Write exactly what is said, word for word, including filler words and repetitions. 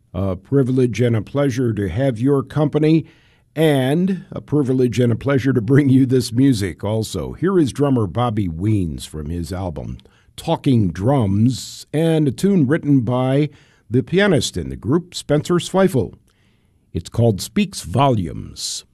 A privilege and a pleasure to have your company, and a privilege and a pleasure to bring you this music also. Here is drummer Bobby Weens from his album Talking Drums, and a tune written by the pianist in the group, Spencer Zweifel. It's called Speaks Volumes.